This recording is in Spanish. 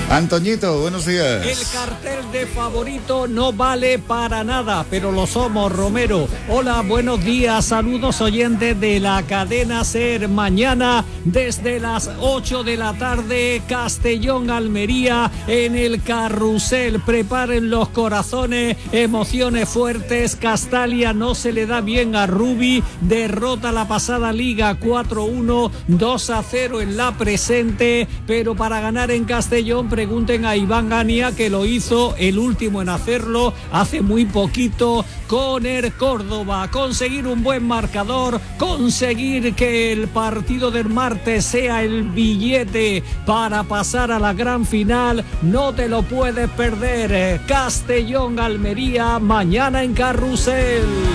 Antoñito, buenos días. El cartel de favorito no vale para nada, pero lo somos, Romero. Hola, buenos días, saludos oyentes de la cadena SER. Mañana desde las 8 de la tarde, Castellón-Almería en el Carrusel. Preparen los corazones, emociones fuertes. Castalia no se le da bien a Rubi, derrota la pasada liga 4-1, 2-0 en la presente, pero para ganar en Castellón pregunten a Iván Gania, que lo hizo el último en hacerlo hace muy poquito con el Córdoba. Conseguir un buen marcador, conseguir que el partido del martes sea el billete para pasar a la gran final, no te lo puedes perder. Castellón-Almería mañana en Carrusel.